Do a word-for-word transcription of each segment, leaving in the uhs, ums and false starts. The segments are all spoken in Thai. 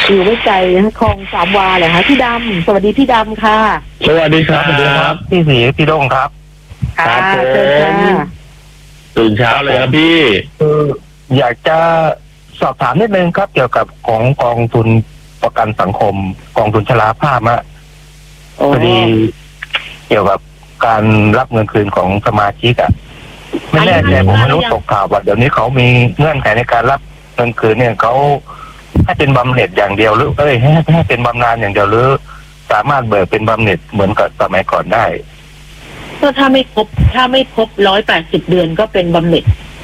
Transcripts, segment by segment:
อยู่ไม่ไกลนะคลองสามวาเลยค่ะพี่ดำสวัสดีพี่ดำค่ะสวัสดีครับพี่สีพี่โด่งครับค่ะเชิญค่ะตื่นเช้าเลยครับพี่คืออยากจะสอบถามนิดนึงครับเกี่ยวกับของกองทุนประกันสังคมกองทุนชราภาพอะพอดีเกี่ยวกับการรับเงินคืนของสมาชิกอะไม่แน่ใจผมไม่รู้ตกข่าวว่าเดี๋ยวนี้เขามีเงื่อนไขในการรับเงินคืนเนี่ยเขาให้เป็นบำเหน็จอย่างเดียวหรือเอ้ยให้ให้เป็นบำนาญอย่างเดียวหรือสามารถเบิกเป็นบำเหน็จเหมือนกับสมัยก่อนได้ก็ถ้าไม่ครบถ้าไม่ครบร้อยแปดสิบเดือนก็เป็นบำเหน็จ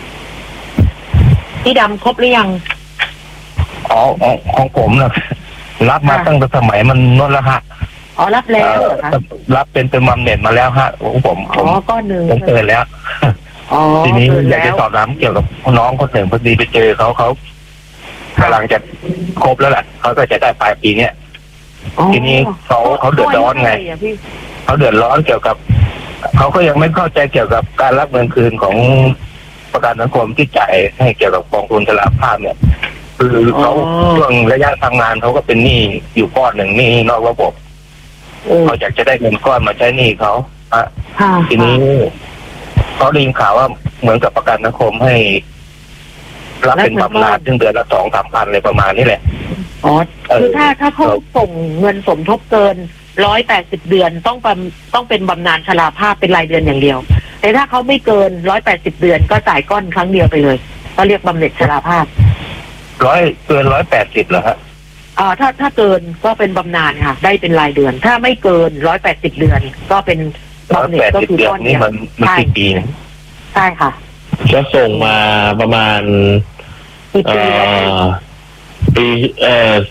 พี่ดำครบหรือยังอ๋อของผมนะรับมาตั้งแต่สมัยมันนนละฮะอ๋อรับแล้วเหรอคะรับเป็นเป็นบำเหน็จมาแล้วฮะของผมอ๋อก้อนหนึ่งผมเกินแล้วทีนี้อยากจะสอบถามเกี่ยวกับน้องคนหนึ่งพอดีไปเจอเขาเขากำลังจะครบแล้วแหละเขาก็จะได้ปลายปีเนี้ยทีนี้เขาเขาเดือดร้อนไงเขาเดือดร้อนเกี่ยวกับเขาก็ยังไม่เข้าใจเกี่ยวกับการรับเงินคืนของประกันสังคมที่จ่ายให้เกี่ยวกับกองทุนชราภาพเนี่ยคือเขาช่วงระยะทำงานเขาก็เป็นหนี้อยู่ก้อนหนึ่งหนี้นอกระบบเขาอยากจะได้เงินก้อนมาใช้หนี้เขาอ่ะทีนี้เขาได้ยินข่าวว่าเหมือนกับประกันสังคมให้รับเป็นบำนาญซึ่งเดือนละสองสามพันเลยประมาณนี้แหละอ๋อคือถ้าถ้าเขาส่งเงินสมทบเกินร้อยแปดสิบเดือนต้องต้องเป็นบำนาญชราภาพเป็นรายเดือนอย่างเดียวแต่ถ้าเขาไม่เกินร้อยแปดสิบเดือนก็จ่ายก้อนครั้งเดียวไปเลยก็เรียกบำเหน็จชราภาพร้อยเกินร้อยแปดสิบเหรอฮะอ่าถ้าถ้าเกินก็เป็นบำนาญค่ะได้เป็นรายเดือนถ้าไม่เกินร้อยแปดสิบเดือนก็เป็นบำเหน็จก็คือก้อนเดียวมันมันกี่ปีนะใช่ค่ะจะส่งมาประมาณเอ่อปีเอ่อ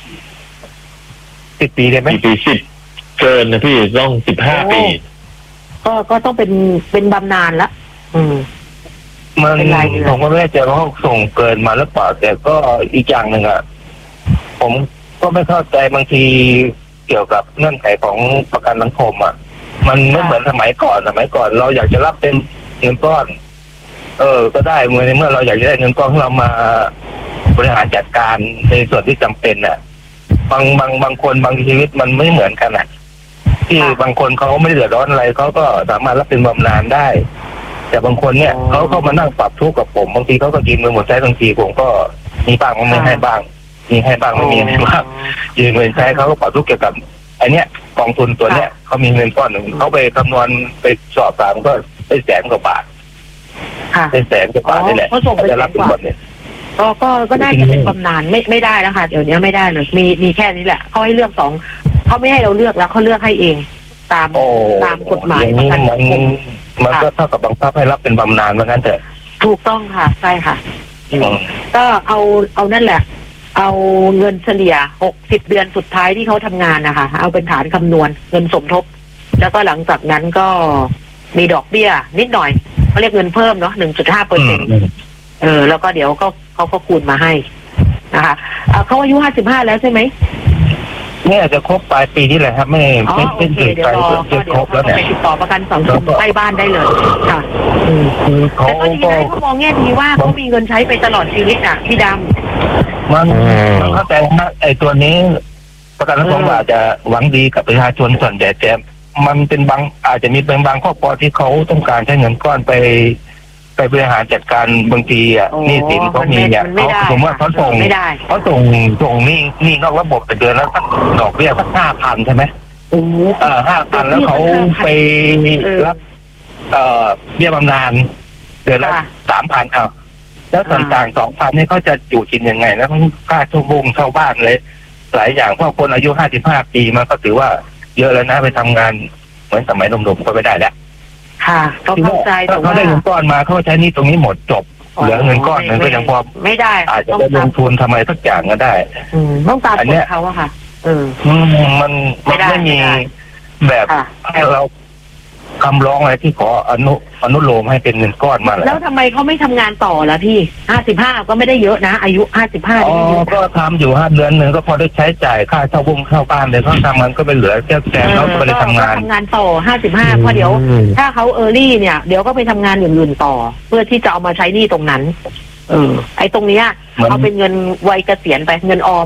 สิบปีได้ไหมปีสิบเกินนะพี่ต้องสิบห้าปีก็ก็ต้องเป็นเป็นบำนาญละอืมมันผมก็ไม่แน่ใจว่าเขาส่งเกินมาหรือเปล่าแต่ก็อีกอย่างหนึ่งอ่ะผมก็ไม่เข้าใจบางทีเกี่ยวกับเงื่อนไขของประกันสังคมอ่ะมันไม่เหมือนสมัยก่อนสมัยก่อนเราอยากจะรับเป็นเงินก้อนเออก็ได้เมื่อเมื่อเราอยากจะได้เงินก้อนเรามาบริหารจัดการในส่วนที่จำเป็นอ่ะบางบางบางคนบางชีวิตมันไม่เหมือนกันอ่ะที่บางคนเขาไม่เดือดร้อนอะไรเขาก็สามารถรับเป็นบำนาญได้แต่บางคนเนี่ยเขาเข้ามานั่งปรับทุกข์กับผมบางทีเขาก็ยืมเงินหมดใช้บางทีผมก็มีบ้างไม่ให้บ้างมีให้บ้างไม่มีให้บ้างยืมเงินใช้เขาก็ปรับทุกข์เกี่ยวกับไอ้นี่กองทุนตัวเนี้ยเขามีเงินก้อนหนึ่งเขาไปคำนวณไปสอบถามก็ได้แสนกว่าบาทได้แสนกว่าบาทนี่แหละเขาส่งไปจะรับเป็นบำเหน็จก็ก็ก็ได้จะเป็นบำนาญไม่ไม่ได้แล้วค่ะเดี๋ยวนี้ไม่ได้เลยมีมีแค่นี้แหละเขาให้เลือกสองเขาไม่ให้เราเลือกแล้วเขาเลือกให้เองตามตามกฎหมายประกันสังคมมันก็เท่ากับบังคับให้รับเป็นบำนาญเหมือนกันเถอะถูกต้องค่ะใช่ค่ะก็เอาเอานั่นแหละเอาเงินเฉลี่ยหกสิบเดือนสุดท้ายที่เขาทำงานนะคะเอาเป็นฐานคำนวณเงินสมทบแล้วก็หลังจากนั้นก็มีดอกเบี้ยนิดหน่อยเขาเรียกเงินเพิ่มเนาะหนึ่งจุดห้าเปอร์เซ็นต์เออแล้วก็เดี๋ยวก็เขาก็คูณมาให้นะคะเขาอายุห้าสิบห้าแล้วใช่ไหมเนี่ยจะครบปลายปีนี้แหละครับไม่ไม่เป็นถึงไปจะครบแล้วเนี่ยไปติดต่อประกันสังคมใกล้บ้านได้เลยค่ะแต่ก็ดีนะเขามองแง่ดีว่าเขามีเงินใช้ไปตลอดชีวิตอ่ะพี่ดำมันเข้าใจนะไอ้ตัวนี้ประกันสังคมอาจจะหวังดีกับประชาชนส่วนใหญ่แต่มันเป็นบางอาจจะมีเป็นบางครอบครัวที่เขาต้องการใช้เงินก้อนไปไปบริหารจัดการบางทีอ่ะหนี้สินเขามีเนี่ยเขาสมมติว่าเขาส่งเขาส่งส่งหนี้หนี้นอกระบบไปเดือนแล้วสักดอกเบี้ยสักห้าพันใช่ไหมอ่าห้าพันแล้วเขาไปรับเอ่อเบี้ยบำนาญเดือนละสามพันเอาแล้วส่วนต่างสองพันนี่เขาจะอยู่กินยังไงแล้วค่าเช่าบ้านเช่าบ้านเลยหลายอย่างเพราะคนอายุห้าสิบห้าปีมันก็ถือว่าเยอะแล้วนะไปทำงานเหมือนสมัยหนุ่มๆก็ไม่ได้แล้วค่ะก็เข้าใจแต่ว่าเขาได้เงินก้อนมาเขาใช้นี่ตรงนี้หมดจบเหลือเงินก้อนนึงก็ยังพอไม่ได้อาจจะไปลงทุนทำอะไรสักอย่างก็ได้ต้องตามกฎเขาอะค่ะเออมันมันไม่มีแบบให้เราคำร้องอะไรที่ขออนุอนุโลมให้เป็นเงินก้อนมาแล้วทำไมเขาไม่ทำงานต่อล่ะพี่ห้าสิบห้าก็ไม่ได้เยอะนะอายุห้าสิบห้าอ๋อก็ทำอยู่ห้าเดือนหนึ่งก็พอได้ใช้จ่ายค่าเช่าบ้านเช่าบ้านเลยเขาทำมันก็ไปเหลือแค่แสนแล้วก็ไปทำงานทำงานต่อห้าสิบห้าเพราะเดี๋ยวถ้าเขาเออร์ลี่เนี่ยเดี๋ยวก็ไปทำงานอย่างอื่นต่อเพื่อที่จะเอามาใช้หนี้ตรงนั้นเออไอ้ตรงเนี้ยเอาเป็นเงินวัยเกษียณไปเงินออมไป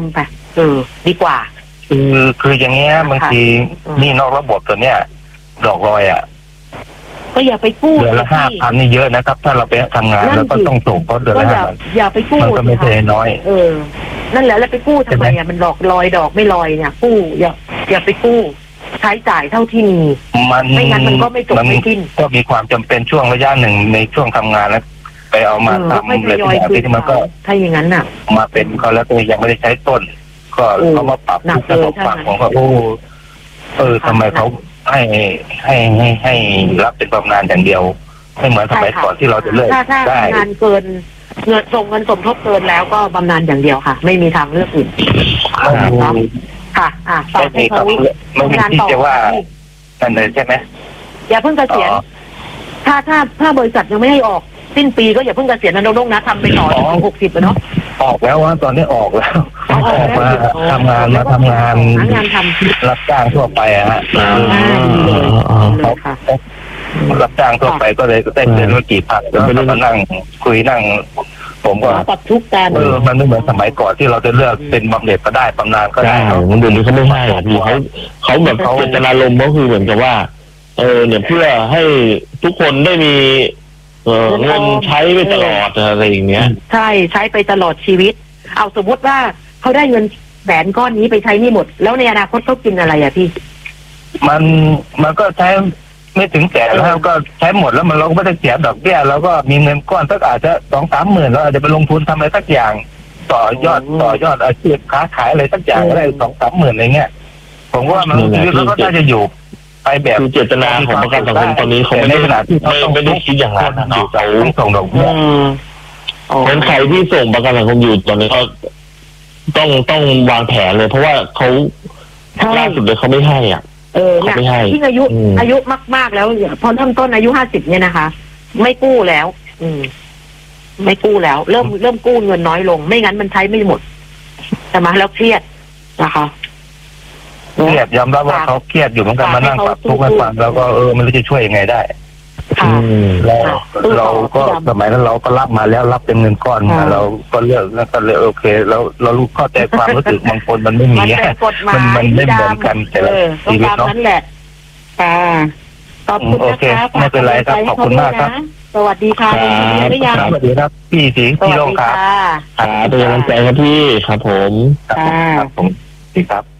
เออดีกว่าคือคืออย่างเงี้ยบางทีหนี่นอกระบบตัวเนี้ยดอกลอยอ่ะก็อย่าไปกู้เดือนละห้าพันนี่เยอะนะครับ ถ้าเราไปทำงานนั่นแล้วก็สิต้องส่งเขาเดือนก็ละอห้าย่าพันอย่าไปกู้มันก็ไม่ใช่สิคะน้อยเออ นั่นแหละแล้วไปกู้ทำไมใช่อ่ะไหมมันหลอกลอยดอกไม่ลอยเนี่ยกู้อย่าอย่าไปกู้ ใช้จ่ายเท่าที่มีมันไม่งั้นมันก็ไม่จบไม่สิ้นก็มีความจำเป็นช่วงระยะหนึ่งในช่วงทำงานแล้ว ไปเอามาเออแล้วทำไม่ทอะไรยทุอก ยอย่างคืนที่มันก็เขาถ้าอย่างนั้นน่ะมาเป็นเขาแล้วก็ยังไม่ได้ใช้ต้น ก็โอ้เขามาปรับหนักทุกระบบเลยใช่ไหมฝั่งของเขาโอ้เออทำไมเขาให้ให้ให้ให้รับเป็นบำนาญอย่างเดียวไม่เหมือนสมัยก่อนที่เราจะเลิกถ้าถ้าได้งานเกินเงินส่งเงินสมทบเกินแล้วก็บำนาญอย่างเดียวค่ะ ไม่มีทางเลือกอื่นไม่มีเนาะค่ะ อ่ะฝาไม่กให้มีครับเขาไม่มีทำงานที่ต่อจะว่านั่นเลยใช่ไหมอย่าเพิ่งเกษียณอ๋อถ้าถ้าถ้าบริษัทยังไม่ให้ออกสิ้นปีก็อย่าเพิ่งเกษียณนะน้องๆนะทำไปต่อถึงหกสิบเนาะออกแล้วว่าตอนนี้ออกแล้วเอาอออกอกมาแล้วทำงานมาทำงานหางานทำรับจ้างทั่วไปอะฮะอ่าดีเลยอ่าเลยค่ะรับจ้างทั่วไปก็เลยได้เงินไม่กี่พันแล้วก็มานั่งคุยนั่ง ผมก็ปรับทุกข์กันเออมันไม่เหมือนสมัยก่อนที่เราจะเลือกเป็นบำเหน็จก็ได้บำนาญก็ใช่ได้เนอะมันเดี๋ยวนี้เขาไม่ให้อ่ะพี่เขาเขาแบบเขาเจตนารมณ์ก็คือเหมือนกับว่า เออเนี่ยเพื่อให้ทุกคนได้มี เออเงินใช้ไปตลอดอะไรอย่างเงี้ยใช่ใช้ไปตลอดชีวิต เอาสมมติว่าเขาได้เงินแสนก้อนนี้ไปใช้หนี่หมด แล้วในอนาคตเขากินอะไรอ่ะพี่มันมันก็ใช้ไม่ถึงแสนแล้วก็ใช้หมดแล้วมันเราก็ไม่ได้เสียดอกเบี้ยแล้วก็มีเงินก้อนสักอาจจะสองสามหมื่นเราอาจจะไปลงทุนทำอะไรสักอย่าง ต่อยอดอืมต่อยอดอาชีพค้าขายอะไรสักอย่างก็ได้สองสามหมื่นอะไรเงี้ยผมว่ามันนั่นแหละชีวิตเราก็น่าจะอยู่ไปแบบคือเจตนาของประกันสังคมตอนนี้เขาไม่ในได้ขณะที่เขาไม่ต้องไม่ได้คิดอย่างนั้นนะอยู่เนาะต้องส่งดอกอืเบี้ยมอ๋อเพราะฉะนั้นใครที่ส่งประกันสังคมอยู่ตอนนี้ก็ต้องต้องวางแผนเลย เพราะว่าเขาใช่ล่าสุดเลยเขาไม่ให้อ่ะเออเนี่ยเขาไม่ให้ยิ่งอายุอืมอายุมากๆแล้วพอเริ่มต้นอายุห้าสิบเนี่ยนะคะ ไม่กู้แล้ว อืม ไม่กู้แล้ว เริ่มเริ่มกู้เงินน้อยลง ไม่งั้นมันใช้ไม่หมดใช่ไหมแล้วเครียดนะคะเครียดยอมรับว่าเขาเครียดอยู่เหมือนกันมานั่งปรับทุกข์ให้ฟังแล้วก็เออไม่รู้จะช่วยยังไงได้ค่ะอืมเราค่ะเราก็สมัยนั้นเราก็รับมาแล้วรับเป็นเงินก้อนมาค่ะเราก็เลือกแล้วก็เลยโอเคแล้วเรารู้เข้าใจความรู้สึกบางคนมันไม่มีมันเป็นกฎหมายมันมันไม่เหมือนกันแต่ละเออต้องชีวิตตามเนาะนั้นแหละค่ะขอบคุณโอนะเคคะไม่เป็นไรครับขอบคุณมากครับสวัสดีค่ะครับมีหรือยังสวัสดีครับพี่สีสพี่วัสโลงดีครับค่ะครับเป็นกำลังใจครับพี่ครับผมครับผมครับผมสวัสดีครับ